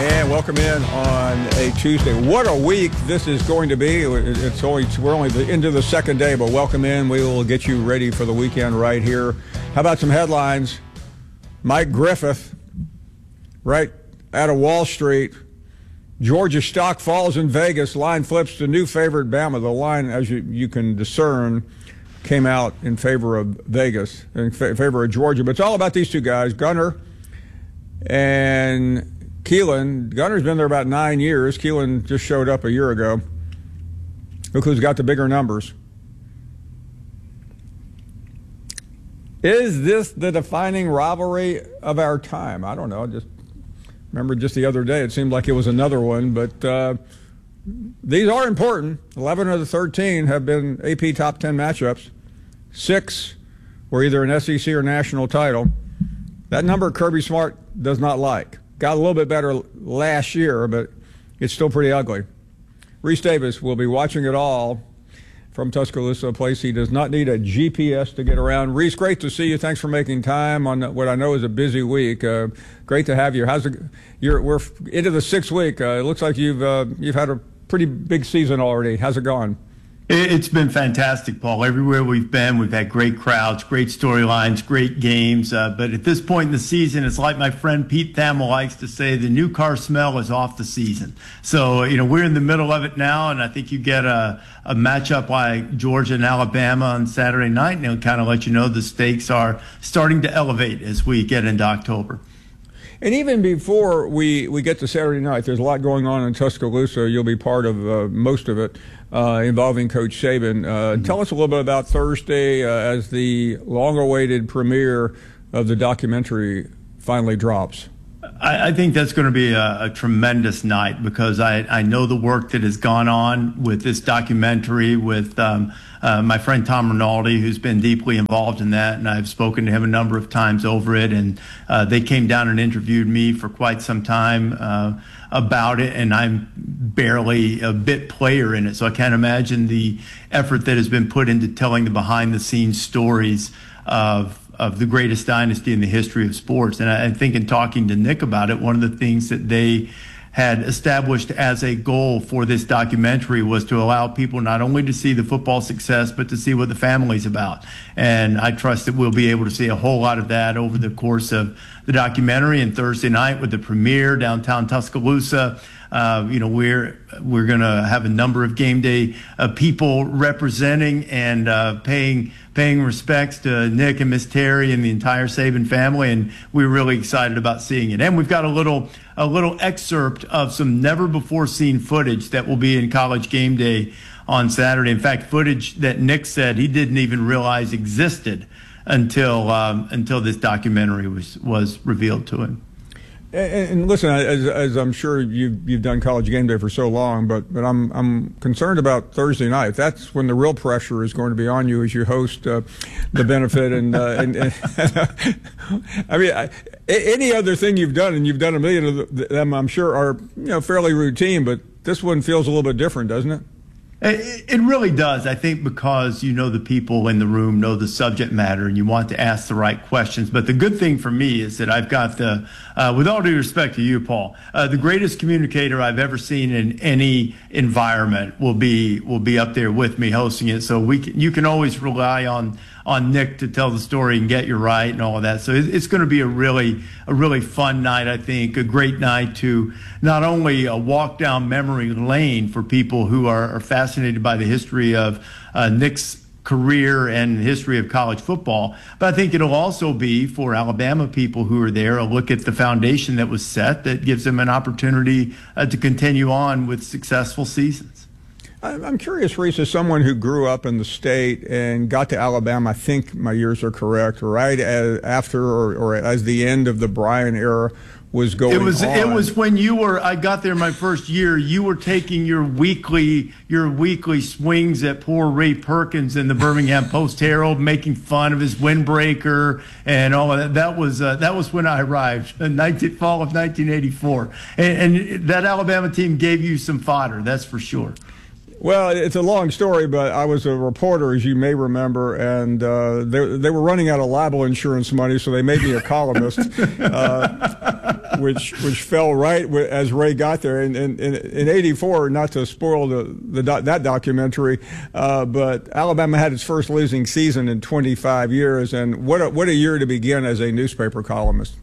And welcome in on a Tuesday. What a week this is going to be. We're only into the second day, but welcome in. We will get you ready for the weekend right here. How about some headlines? Mike Griffith, right out of Wall Street. Georgia stock falls in Vegas. Line flips to new favorite Bama. The line, as you can discern, came out in favor of Vegas, in favor of Georgia. But it's all about these two guys, Gunnar and Keelan. Gunner's been there about 9 years. Keelan just showed up a year ago. Look who's got the bigger numbers. Is this the defining rivalry of our time? I don't know. Just remember just the other day, it seemed like it was another one. But these are important. 11 of the 13 have been AP top 10 matchups. 6 were either an SEC or national title. That number Kirby Smart does not like. Got a little bit better last year, but it's still pretty ugly. Reese Davis will be watching it all from Tuscaloosa, a place he does not need a GPS to get around. Reese, great to see you. Thanks for making time on what I know is a busy week. Great to have you. We're into the 6th week. It looks like you've had a pretty big season already. How's it going? It's been fantastic, Paul. Everywhere we've been, we've had great crowds, great storylines, great games. But at this point in the season, it's like my friend Pete Thamel likes to say, the new car smell is off the season. So, we're in the middle of it now, and I think you get a matchup like Georgia and Alabama on Saturday night, and it'll kind of let you know the stakes are starting to elevate as we get into October. And even before we get to Saturday night, there's a lot going on in Tuscaloosa. You'll be part of most of it involving Coach Saban. Tell us a little bit about Thursday as the long-awaited premiere of the documentary finally drops. I think that's going to be a tremendous night because I know the work that has gone on with this documentary with my friend Tom Rinaldi, who's been deeply involved in that, and I've spoken to him a number of times over it, and they came down and interviewed me for quite some time about it, and I'm barely a bit player in it, so I can't imagine the effort that has been put into telling the behind-the-scenes stories of the greatest dynasty in the history of sports. And I think in talking to Nick about it, one of the things that they had established as a goal for this documentary was to allow people not only to see the football success, but to see what the family's about. And I trust that we'll be able to see a whole lot of that over the course of the documentary. And Thursday night with the premiere downtown Tuscaloosa, we're going to have a number of game day people representing and paying respects to Nick and Miss Terry and the entire Saban family, and we're really excited about seeing it. And we've got a little excerpt of some never before seen footage that will be in College Game Day on Saturday. In fact, footage that Nick said he didn't even realize existed until this documentary was revealed to him. And listen, as I'm sure you've done College Game Day for so long, but I'm concerned about Thursday night. That's when the real pressure is going to be on you as you host the benefit. And I mean, any other thing you've done, and you've done a million of them, I'm sure are fairly routine, but this one feels a little bit different, doesn't it? It really does. I think because the people in the room know the subject matter and you want to ask the right questions. But the good thing for me is that I've got with all due respect to you, Paul, the greatest communicator I've ever seen in any environment will be up there with me hosting it. So you can always rely on Nick to tell the story and get you right and all of that. So it's going to be a really fun night, I think, a great night to not only walk down memory lane for people who are fascinated by the history of Nick's career and history of college football, but I think it'll also be for Alabama people who are there a look at the foundation that was set that gives them an opportunity to continue on with successful seasons. I'm curious, Reese, as someone who grew up in the state and got to Alabama, I think my years are correct, right after or as the end of the Bryant era was going on. It was when I got there my first year, you were taking your weekly swings at poor Ray Perkins in the Birmingham Post-Herald, making fun of his windbreaker and all of that. That was when I arrived, fall of 1984. And that Alabama team gave you some fodder, that's for sure. Well, it's a long story, but I was a reporter, as you may remember, and they were running out of libel insurance money, so they made me a columnist. which fell right as Ray got there. And in '84, not to spoil that documentary, but Alabama had its first losing season in 25 years, and what a year to begin as a newspaper columnist.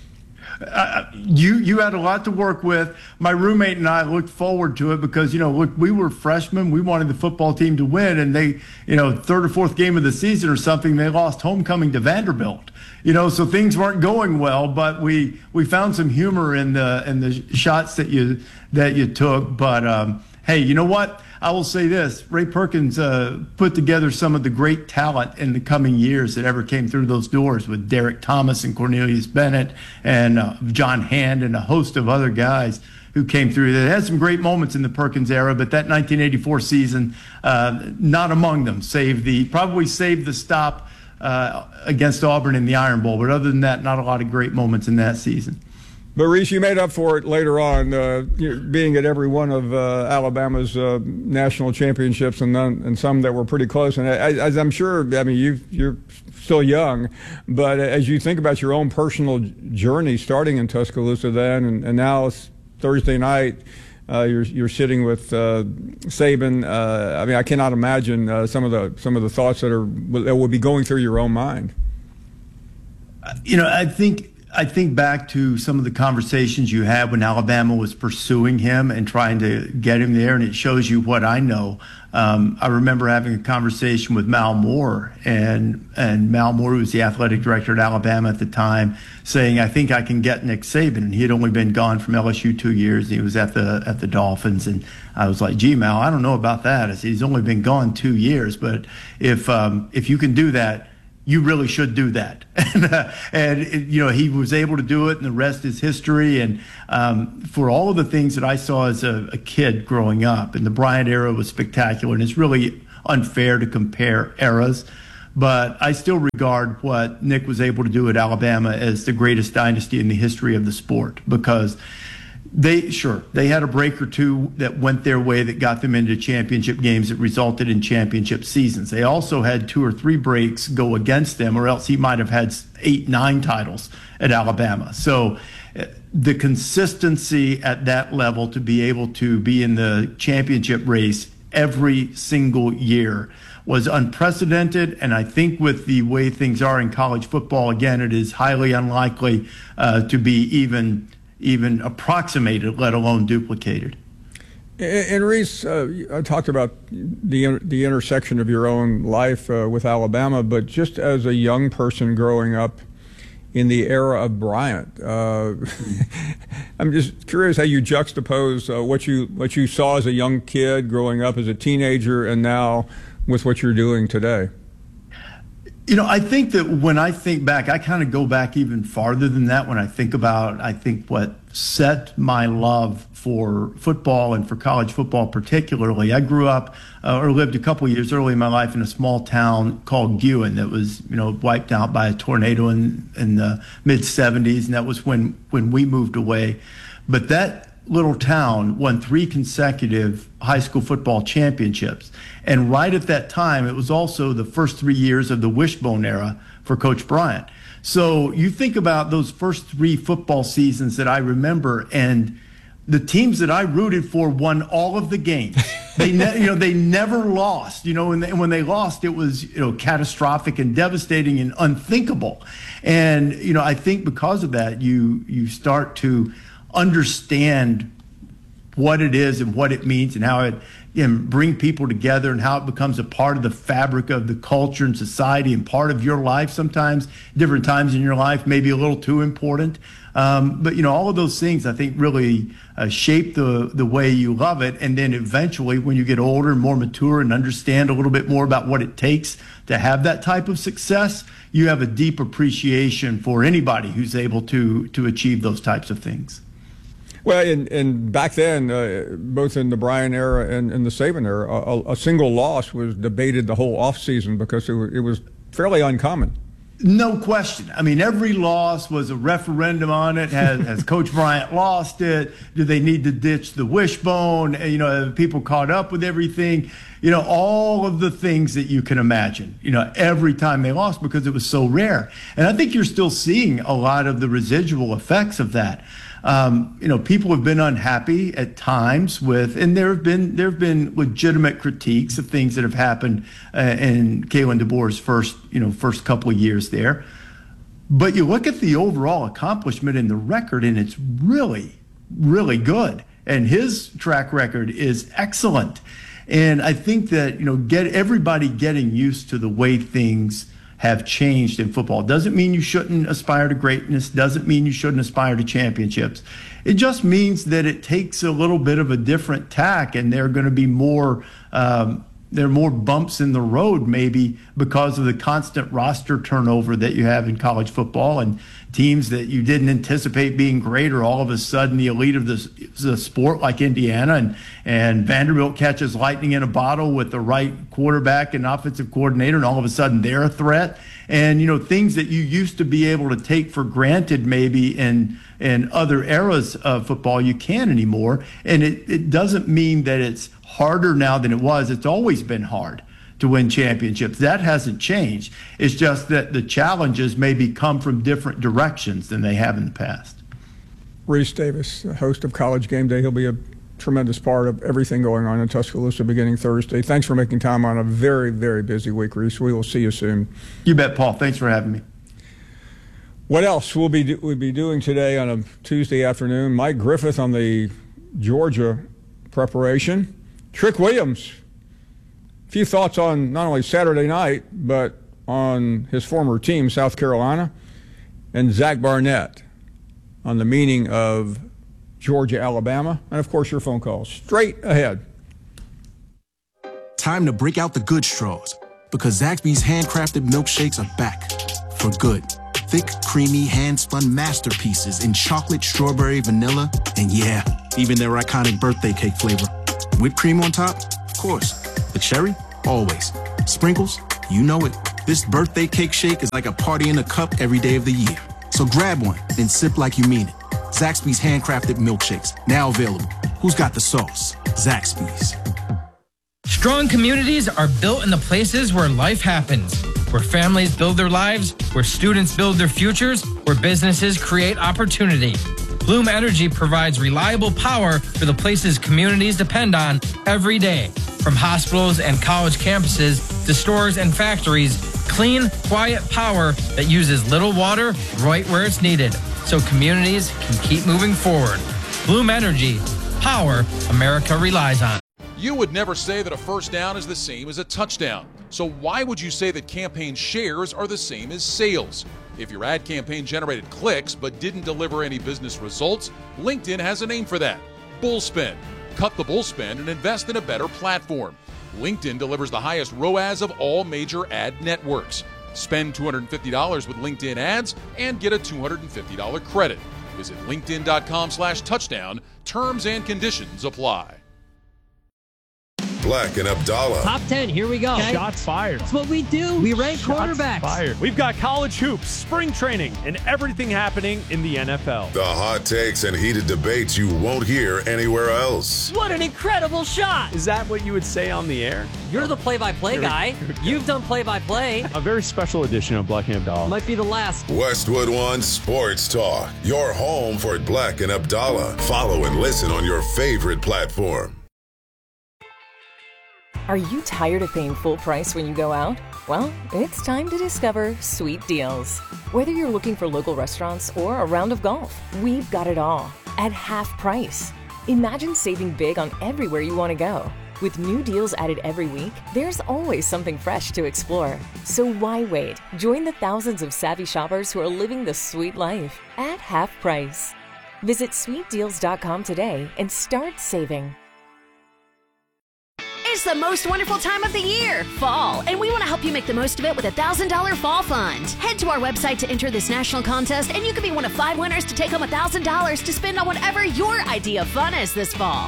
You had a lot to work with. My roommate and I looked forward to it because, look, we were freshmen. We wanted the football team to win, and they, third or fourth game of the season or something, they lost homecoming to Vanderbilt. So things weren't going well, but we found some humor in the shots that you took. But hey, you know what? I will say this: Ray Perkins put together some of the great talent in the coming years that ever came through those doors, with Derek Thomas and Cornelius Bennett and John Hand and a host of other guys who came through. They had some great moments in the Perkins era, but that 1984 season, not among them. Probably saved the stop against Auburn in the Iron Bowl, but other than that, not a lot of great moments in that season. But Reese, you made up for it later on, being at every one of Alabama's national championships, and some that were pretty close. And as I'm sure, you're still young, but as you think about your own personal journey, starting in Tuscaloosa then, and now it's Thursday night, you're sitting with Saban. I cannot imagine some of the thoughts that will be going through your own mind. I think back to some of the conversations you had when Alabama was pursuing him and trying to get him there, and it shows you what I know. I remember having a conversation with Mal Moore, and Mal Moore, who was the athletic director at Alabama at the time, saying, "I think I can get Nick Saban." And he had only been gone from LSU 2 years. He was at the Dolphins, and I was like, "Gee, Mal, I don't know about that." I said, "He's only been gone 2 years, but if you can do that, you really should do that." And he was able to do it, and the rest is history. And for all of the things that I saw as a kid growing up, and the Bryant era was spectacular, and it's really unfair to compare eras, but I still regard what Nick was able to do at Alabama as the greatest dynasty in the history of the sport, because they had a break or two that went their way that got them into championship games that resulted in championship seasons. They also had 2 or 3 breaks go against them, or else he might have had 8, 9 titles at Alabama. So the consistency at that level to be able to be in the championship race every single year was unprecedented. And I think with the way things are in college football, again, it is highly unlikely to be even approximated, let alone duplicated. And Reese, I talked about the intersection of your own life with Alabama, but just as a young person growing up in the era of Bryant, I'm just curious how you juxtapose what you saw as a young kid growing up as a teenager, and now with what you're doing today. I think that when I think back, I kind of go back even farther than that when I think what set my love for football and for college football particularly. I grew up or lived a couple of years early in my life in a small town called Guin that was, wiped out by a tornado in the mid-'70s, and that was when we moved away. But that little town won 3 consecutive high school football championships. And right at that time, it was also the first 3 years of the Wishbone era for Coach Bryant. So you think about those first 3 football seasons that I remember, and the teams that I rooted for won all of the games. They never lost, and when they lost, it was, catastrophic and devastating and unthinkable. And, I think because of that, you start to understand what it is and what it means and how it bring people together and how it becomes a part of the fabric of the culture and society and part of your life. Sometimes different times in your life, maybe a little too important. But all of those things I think really shape the way you love it. And then eventually when you get older and more mature and understand a little bit more about what it takes to have that type of success, you have a deep appreciation for anybody who's able to achieve those types of things. Well, and back then, both in the Bryant era and the Saban era, a single loss was debated the whole offseason because it was fairly uncommon. No question. I mean, every loss was a referendum on it. Has Coach Bryant lost it? Do they need to ditch the wishbone? People caught up with everything. all of the things that you can imagine, every time they lost because it was so rare. And I think you're still seeing a lot of the residual effects of that. People have been unhappy at times and there have been legitimate critiques of things that have happened in Kalen DeBoer's first couple of years there. But you look at the overall accomplishment in the record, and it's really, really good. And his track record is excellent. And I think that, get everybody getting used to the way things have changed in football. Doesn't mean you shouldn't aspire to greatness. Doesn't mean you shouldn't aspire to championships. It just means that it takes a little bit of a different tack, and there are going to be more bumps in the road, maybe because of the constant roster turnover that you have in college football, and teams that you didn't anticipate being great are all of a sudden the elite of the sport, like Indiana, and Vanderbilt catches lightning in a bottle with the right quarterback and offensive coordinator, and all of a sudden they're a threat. And things that you used to be able to take for granted maybe in other eras of football, you can't anymore. And it doesn't mean that it's harder now than it was. It's always been hard to win championships. That hasn't changed. It's just that the challenges maybe come from different directions than they have in the past. Reese Davis, host of College Game Day. He'll be a tremendous part of everything going on in Tuscaloosa beginning Thursday. Thanks for making time on a very, very busy week, Reese. We will see you soon. You bet, Paul. Thanks for having me. What else we'll be doing today on a Tuesday afternoon? Mike Griffith on the Georgia preparation. Trick Williams. A few thoughts on not only Saturday night, but on his former team, South Carolina. And Zach Barnett on the meaning of Georgia, Alabama. And, of course, your phone calls. Straight ahead. Time to break out the good straws, because Zaxby's handcrafted milkshakes are back for good. Thick, creamy, hand-spun masterpieces in chocolate, strawberry, vanilla, and yeah, even their iconic birthday cake flavor. Whipped cream on top? Of course. The cherry? Always. Sprinkles? You know it. This birthday cake shake is like a party in a cup every day of the year. So grab one, then sip like you mean it. Zaxby's handcrafted milkshakes, now available. Who's got the sauce? Zaxby's. Strong communities are built in the places where life happens, where families build their lives, where students build their futures, where businesses create opportunity. Bloom Energy provides reliable power for the places communities depend on every day. From hospitals and college campuses to stores and factories, clean, quiet power that uses little water right where it's needed, so communities can keep moving forward. Bloom Energy, power America relies on. You would never say that a first down is the same as a touchdown. So why would you say that campaign shares are the same as sales? If your ad campaign generated clicks but didn't deliver any business results, LinkedIn has a name for that: Bullspend. Cut the bullspend and invest in a better platform. LinkedIn delivers the highest ROAS of all major ad networks. Spend $250 with LinkedIn ads and get a $250 credit. Visit linkedin.com/touchdown. Terms and conditions apply. Black and Abdallah. Top 10, here we go. Okay. Shots fired. That's what we do. We rank quarterbacks. Fired. We've got college hoops, spring training, and everything happening in the NFL. The hot takes and heated debates you won't hear anywhere else. What an incredible shot. Is that what you would say on the air? You're the play-by-play guy. You've done play-by-play. A very special edition of Black and Abdallah. Might be the last. Westwood One Sports Talk. Your home for Black and Abdallah. Follow and listen on your favorite platform. Are you tired of paying full price when you go out? Well, it's time to discover Sweet Deals. Whether you're looking for local restaurants or a round of golf, we've got it all at half price. Imagine saving big on everywhere you want to go. With new deals added every week, there's always something fresh to explore. So why wait? Join the thousands of savvy shoppers who are living the sweet life at half price. Visit sweetdeals.com today and start saving. It's the most wonderful time of the year, fall, and we want to help you make the most of it with a $1,000 fall fund. Head to our website to enter this national contest, and you could be one of 5 winners to take home $1,000 to spend on whatever your idea of fun is this fall.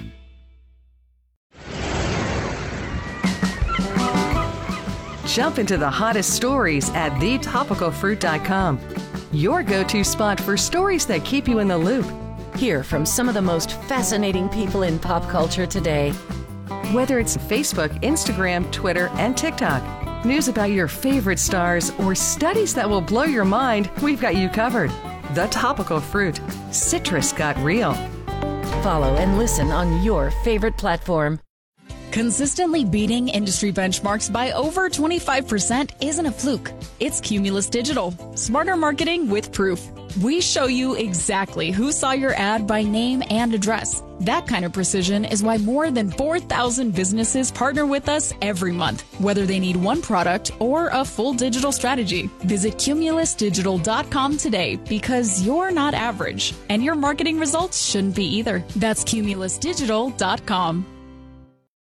Jump into the hottest stories at thetopicalfruit.com. Your go-to spot for stories that keep you in the loop. Hear from some of the most fascinating people in pop culture today. Whether it's Facebook, Instagram, Twitter, and TikTok, news about your favorite stars, or studies that will blow your mind, we've got you covered. The Topical Fruit. Citrus got real. Follow and listen on your favorite platform. Consistently beating industry benchmarks by over 25% isn't a fluke. It's Cumulus Digital. Smarter marketing with proof. We show you exactly who saw your ad by name and address. That kind of precision is why more than 4,000 businesses partner with us every month, whether they need one product or a full digital strategy. Visit cumulusdigital.com today, because you're not average, and your marketing results shouldn't be either. That's cumulusdigital.com.